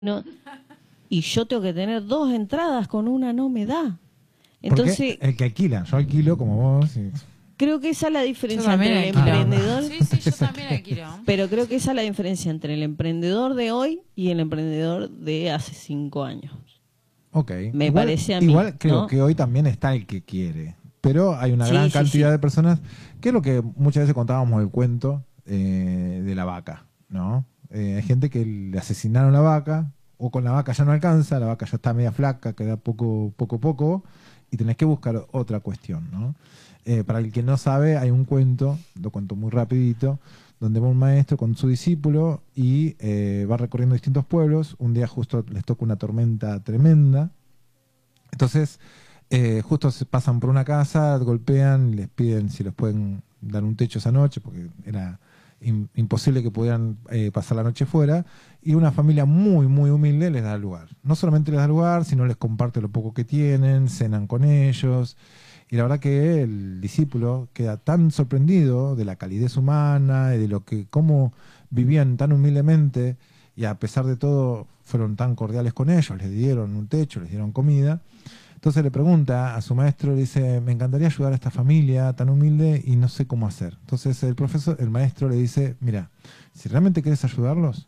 no, y yo tengo que tener 2 entradas, con una no me da. Entonces, porque el que alquila, yo alquilo como vos. creo que esa es la Yo diferencia también entre el alquilo. emprendedor, Sí, yo también alquilo. pero creo que esa es la diferencia entre el emprendedor de hoy y el emprendedor de hace 5 años. Ok. Me parece a mí, Igual creo ¿no? que hoy también está el que quiere. Pero hay una Sí, gran sí, cantidad sí. de personas, que es lo que muchas veces contábamos el cuento de la vaca, ¿no? Hay gente que le asesinaron la vaca, o con la vaca ya no alcanza, la vaca ya está media flaca, queda poco, y tenés que buscar otra cuestión, ¿no? Para el que no sabe, hay un cuento, lo cuento muy rapidito, donde va un maestro con su discípulo y va recorriendo distintos pueblos. Un día justo les toca una tormenta tremenda. Entonces, justo se pasan por una casa, golpean, les piden si les pueden dar un techo esa noche, porque era imposible que pudieran pasar la noche fuera, y una familia muy, muy humilde les da lugar. No solamente les da lugar, sino les comparte lo poco que tienen, cenan con ellos, y la verdad que el discípulo queda tan sorprendido de la calidez humana y de lo que, cómo vivían tan humildemente, y a pesar de todo fueron tan cordiales con ellos, les dieron un techo, les dieron comida. Entonces le pregunta a su maestro, le dice, me encantaría ayudar a esta familia tan humilde y no sé cómo hacer. Entonces el maestro le dice, mira, si realmente quieres ayudarlos,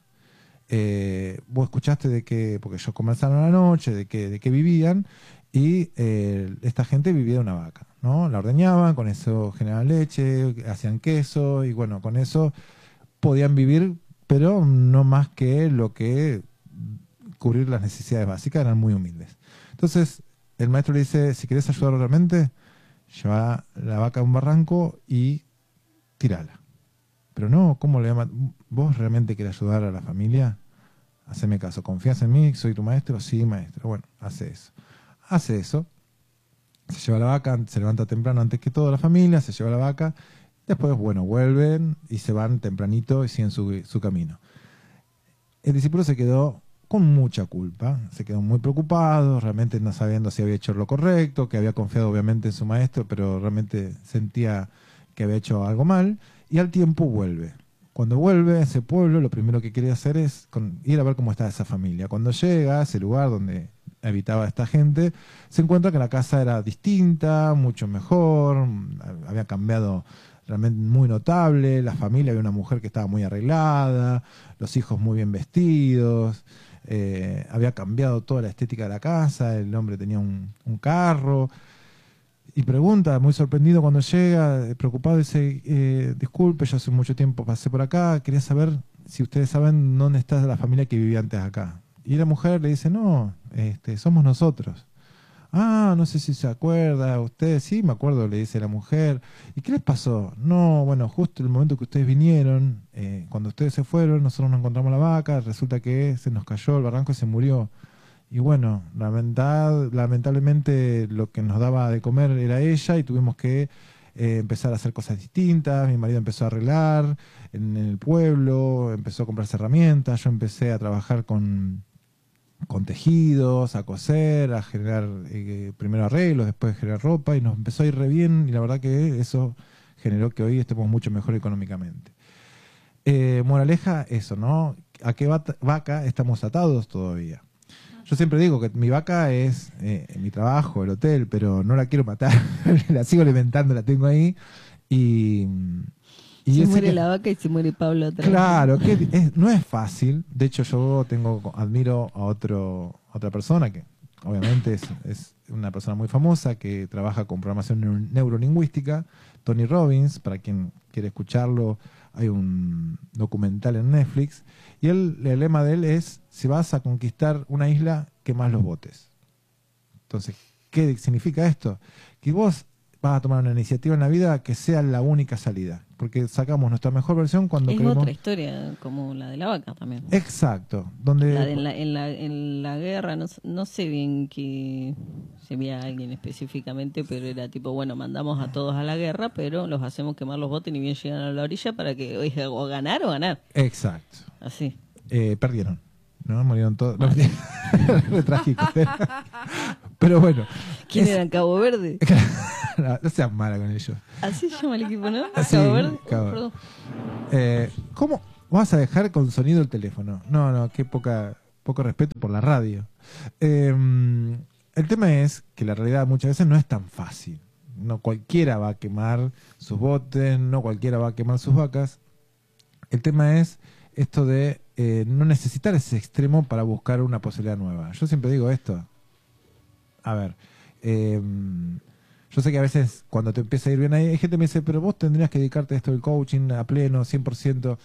vos escuchaste de que, porque ellos conversaron a la noche, de que vivían, y esta gente vivía de una vaca, ¿no? La ordeñaban, con eso generaban leche, hacían queso, y bueno, con eso podían vivir, pero no más que lo que cubrir las necesidades básicas, eran muy humildes. Entonces, el maestro le dice, si querés ayudarlo realmente, lleva la vaca a un barranco y tirala. Pero no, ¿cómo le llama? ¿Vos realmente querés ayudar a la familia? Haceme caso, ¿confías en mí? ¿Soy tu maestro? Sí, maestro. Bueno, hace eso. Hace eso, se lleva la vaca, se levanta temprano antes que toda la familia, se lleva la vaca, después, bueno, vuelven y se van tempranito y siguen su camino. El discípulo se quedó con mucha culpa, se quedó muy preocupado, realmente no sabiendo si había hecho lo correcto, que había confiado obviamente en su maestro, pero realmente sentía que había hecho algo mal, y al tiempo vuelve. Cuando vuelve a ese pueblo, lo primero que quiere hacer es ir a ver cómo está esa familia. Cuando llega a ese lugar donde habitaba esta gente, se encuentra que la casa era distinta, mucho mejor, había cambiado realmente muy notable, la familia, había una mujer que estaba muy arreglada, los hijos muy bien vestidos, había cambiado toda la estética de la casa, el hombre tenía un carro, y pregunta, muy sorprendido cuando llega, preocupado, dice, disculpe, yo hace mucho tiempo pasé por acá, quería saber si ustedes saben dónde está la familia que vivía antes acá. Y la mujer le dice, no, somos nosotros. Ah, no sé si se acuerda usted. Sí, me acuerdo, le dice la mujer. ¿Y qué les pasó? No, bueno, justo el momento que ustedes vinieron, cuando ustedes se fueron, nosotros no encontramos la vaca, resulta que se nos cayó el barranco y se murió. Y bueno, lamentablemente lo que nos daba de comer era ella y tuvimos que empezar a hacer cosas distintas. Mi marido empezó a arreglar en el pueblo, empezó a comprarse herramientas, yo empecé a trabajar con tejidos, a coser, a generar primero arreglos, después generar ropa, y nos empezó a ir re bien, y la verdad que eso generó que hoy estemos mucho mejor económicamente. Moraleja, eso, ¿no? ¿A qué vaca estamos atados todavía? Yo siempre digo que mi vaca es mi trabajo, el hotel, pero no la quiero matar, la sigo alimentando, la tengo ahí, y... se muere la vaca y se muere Pablo otra vez. Claro, que no es fácil. De hecho, yo admiro a otra persona que obviamente es una persona muy famosa que trabaja con programación neurolingüística, Tony Robbins. Para quien quiere escucharlo, hay un documental en Netflix. Y el lema de él es, si vas a conquistar una isla, quemás los botes. Entonces, ¿qué significa esto? Que vos vas a tomar una iniciativa en la vida que sea la única salida, porque sacamos nuestra mejor versión cuando es queremos... otra historia, como la de la vaca también. Exacto, donde... En la guerra, no sé bien que si había alguien específicamente, pero era tipo, bueno, mandamos a todos a la guerra, pero los hacemos quemar los botes y ni bien llegan a la orilla para que o ganar o ganar. Exacto. Así. Perdieron, ¿no? Murieron todos. No, re trágico. Pero bueno. ¿Quién era en Cabo Verde? No seas mala con ellos. Así se llama el equipo, ¿no? Sí, Cabo Verde. Cabo. Perdón. ¿Cómo vas a dejar con sonido el teléfono? No, qué poca poco respeto por la radio. El tema es que la realidad muchas veces no es tan fácil. No cualquiera va a quemar sus botes, no cualquiera va a quemar sus vacas. El tema es esto de no necesitar ese extremo para buscar una posibilidad nueva. Yo siempre digo esto. A ver, yo sé que a veces cuando te empieza a ir bien ahí, hay gente que me dice, pero vos tendrías que dedicarte a esto del coaching a pleno, 100%.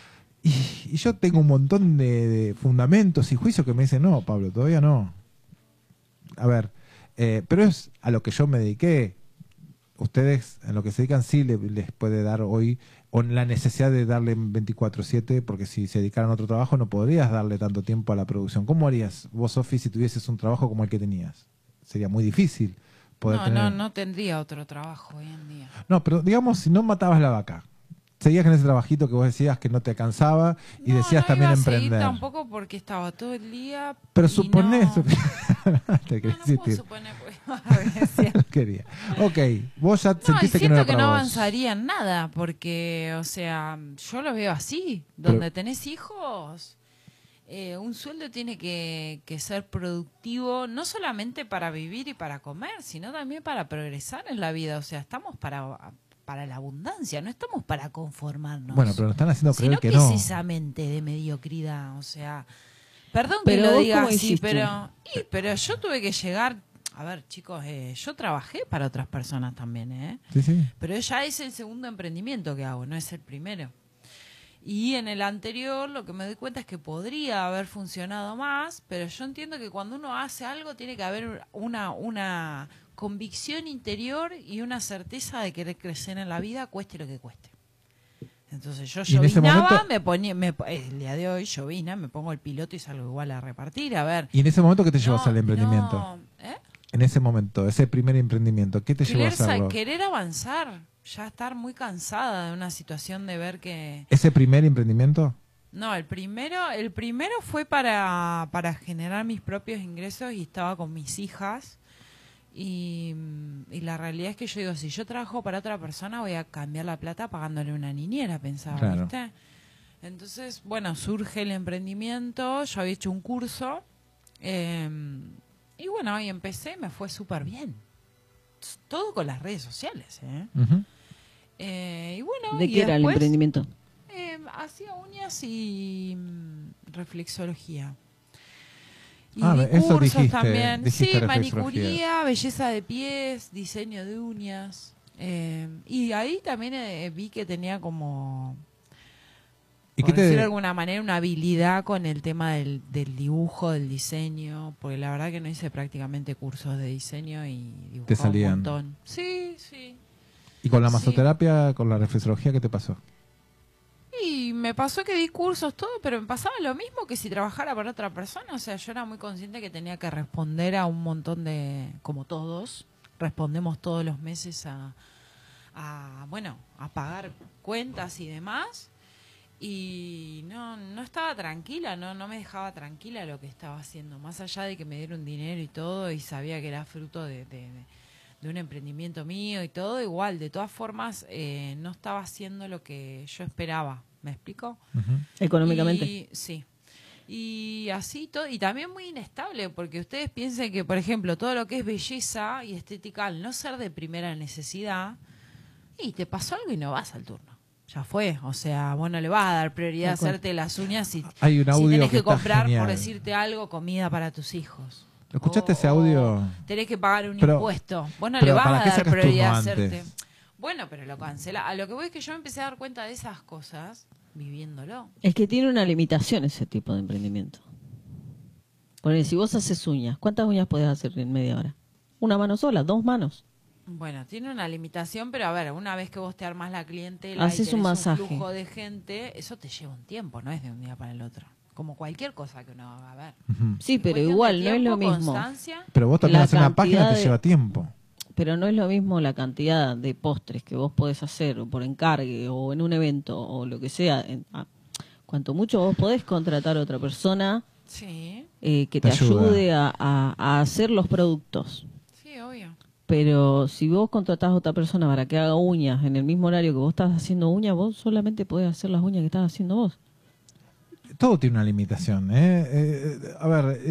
Y yo tengo un montón de fundamentos y juicios que me dicen, no, Pablo, todavía no. A ver, pero es a lo que yo me dediqué. Ustedes, en lo que se dedican, sí les puede dar hoy o la necesidad de darle 24/7, porque si se dedicaran a otro trabajo no podrías darle tanto tiempo a la producción. ¿Cómo harías vos, Sofi, si tuvieses un trabajo como el que tenías? Sería muy difícil poder tener... No tendría otro trabajo hoy en día. No, pero digamos, si no matabas la vaca, seguías en ese trabajito que vos decías que no te cansaba y decías también iba a emprender. seguir tampoco porque estaba todo el día. Pero suponés... No, te quería no insistir. puedo suponer porque No quería. Ok, vos ya No, y sentiste que no siento era que para no vos. avanzaría en nada, porque, o sea, yo lo veo así. Donde Pero- tenés hijos, un sueldo tiene que ser productivo, no solamente para vivir y para comer, sino también para progresar en la vida. O sea, estamos para la abundancia, no estamos para conformarnos. Bueno, pero nos están haciendo creer Sino que no. precisamente de mediocridad, o sea, perdón Pero que lo vos, diga ¿cómo así, hiciste? pero yo tuve que llegar, a ver, chicos, yo trabajé para otras personas también, Sí, sí. pero ya es el segundo emprendimiento que hago, no es el primero. Y en el anterior lo que me doy cuenta es que podría haber funcionado más, pero yo entiendo que cuando uno hace algo tiene que haber una convicción interior y una certeza de querer crecer en la vida, cueste lo que cueste. Entonces yo Y en ese llovinaba, momento- me ponía, el día de hoy llovina, me pongo el piloto y salgo igual a repartir, a ver. ¿Y en ese momento qué te llevó a No, hacer el emprendimiento? no, ¿eh? En ese momento, ese primer emprendimiento, ¿qué te llevó a hacerlo? Querer avanzar, ya estar muy cansada de una situación de ver que... ¿Ese primer emprendimiento? No, el primero fue para generar mis propios ingresos y estaba con mis hijas. Y la realidad es que yo digo, si yo trabajo para otra persona voy a cambiar la plata pagándole una niñera, pensaba, Claro. ¿viste? Entonces, bueno, surge el emprendimiento, yo había hecho un curso y bueno, ahí empecé, me fue súper bien. Todo con las redes sociales, ¿eh? Ujú. Y bueno, ¿De y qué era el después, emprendimiento? hacía uñas y reflexología. Y Ah, di eso cursos dijiste, también. dijiste Sí, reflexología. manicuría, belleza de pies, diseño de uñas. Y ahí también vi que tenía como, ¿Y por qué decirlo de te, alguna manera, una habilidad con el tema del dibujo, del diseño, porque la verdad que no hice prácticamente cursos de diseño y dibujaba salían? un montón. Sí, sí. y con la Sí. masoterapia, con la reflexología, qué te pasó? Y me pasó que di cursos, todo, pero me pasaba lo mismo que si trabajara para otra persona. O sea, yo era muy consciente que tenía que responder a un montón de, como todos, respondemos todos los meses bueno, a pagar cuentas y demás. Y no estaba tranquila, no me dejaba tranquila lo que estaba haciendo. Más allá de que me dieron dinero y todo, y sabía que era fruto de un emprendimiento mío y todo, igual, de todas formas, no estaba haciendo lo que yo esperaba. ¿Me explico? Ujú. Económicamente. Sí. Y así todo, y también muy inestable, porque ustedes piensen que, por ejemplo, todo lo que es belleza y estética, al no ser de primera necesidad, y te pasó algo y no vas al turno. Ya fue, o sea, vos no le vas a dar prioridad a Tal cual. hacerte las uñas si, Hay un si audio tenés que que está comprar, genial. por decirte algo, comida para tus hijos. ¿Escuchaste ese audio? Tenés que pagar un Pero- impuesto. Vos no pero le vas ¿para a qué dar sacas prioridad a turno hacerte. antes? Bueno, pero lo cancela. A lo que voy es que yo me empecé a dar cuenta de esas cosas viviéndolo. Es que tiene una limitación ese tipo de emprendimiento. Porque si vos haces uñas, ¿cuántas uñas podés hacer en media hora? ¿Una mano sola? ¿2 manos? Bueno, tiene una limitación, pero a ver, una vez que vos te armás la clientela Haces y tenés un masaje. flujo de gente, eso te lleva un tiempo, no es de un día para el otro. Como cualquier cosa que uno haga, a ver. Ujú. Sí, pero Cuestión de igual no es lo tiempo, mismo. constancia. Pero vos también La hacer una página cantidad te de- lleva tiempo. Pero no es lo mismo la cantidad de postres que vos podés hacer o por encargue o en un evento o lo que sea. Cuanto mucho vos podés contratar a otra persona Sí, que Te te ayuda. ayude a hacer los productos. sí, obvio. Pero si vos contratás a otra persona para que haga uñas en el mismo horario que vos estás haciendo uñas, vos solamente podés hacer las uñas que estás haciendo vos. todo tiene una limitación. A ver,